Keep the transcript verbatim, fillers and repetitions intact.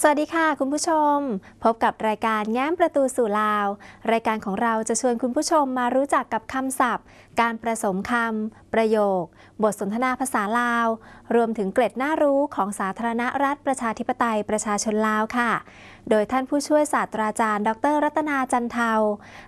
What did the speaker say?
สวัสดีค่ะคุณผู้ชมพบกับรายการแง้มประตูสู่ลาวรายการของเราจะชวนคุณผู้ชมมารู้จักกับคำศัพท์การผสมคำประโยคบทสนทนาภาษาลาวรวมถึงเกร็ดน่ารู้ของสาธารณรัฐประชาธิปไตยประชาชนลาวค่ะโดยท่านผู้ช่วยศาสตราจารย์ดรรัตนาจันเทา